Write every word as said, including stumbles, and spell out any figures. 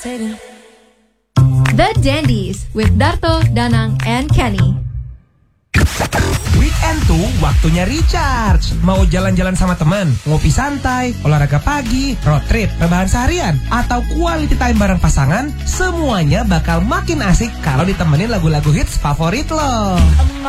The Dandies with Darto, Danang, and Kenny. Weekend tuh waktunya recharge. Mau jalan-jalan sama teman, ngopi santai, olahraga pagi, road trip, rebahan seharian, atau quality time bareng pasangan, semuanya bakal makin asik kalau ditemenin lagu-lagu hits favorit lo.